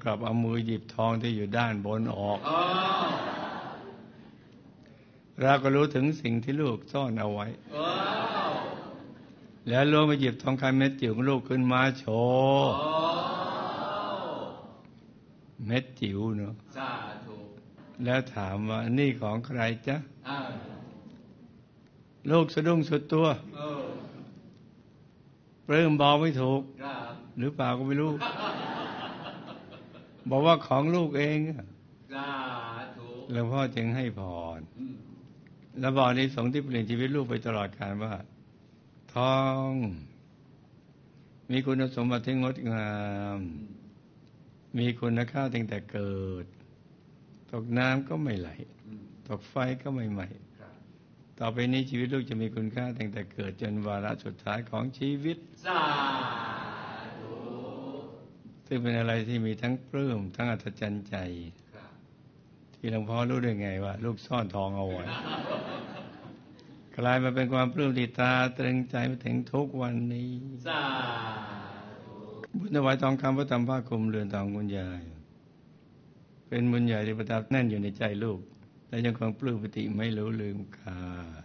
ลับเอามือหยิบทองที่อยู่ด้านบนออกเราก็รู้ถึงสิ่งที่ลูกซ่อนเอาไว้แล้วลูกมาหยิบทองคำเม็ดจิ๋วของลูกขึ้นมาโชว์เม็ดจิ๋วเนาะแล้วถามว่านี่ของใครจ๊ะลูกสะดุ้งสุดตัวปลื้มบอกไม่ถูกหรือเปล่าก็ไม่รู้บอกว่าของลูกเองหลวงพ่อจึงให้พรแล้วบอกในสงฆ์ที่เปลี่ยนชีวิตลูกไปตลอดกาลว่าทองมีคุณสมบัติที่งดงามมีคุณค่าตั้งแต่เกิดตกน้ำก็ไม่ไหลตกไฟก็ไม่ไหม้ต่อไปนี้ชีวิตลูกจะมีคุณค่าตั้งแต่เกิดจนวาระสุดท้ายของชีวิตสาธุซึ่งเป็นอะไรที่มีทั้งปลื้มทั้งอัศจรรย์ใจที่หลวงพ่อรู้ได้ไงว่าลูกซ่อนทองเอาไว้กลายมาเป็นความปลื้มที่ตราตรึงใจมาถึงทุกวันนี้สาธุบุญถวายทองคำพระธรรมภาคคุมเรือนทองคุณยายเป็นบุญใหญ่ที่ประทับแน่นอยู่ในใจลูกและยังคงปลื้มปิติไม่รู้ลืมกา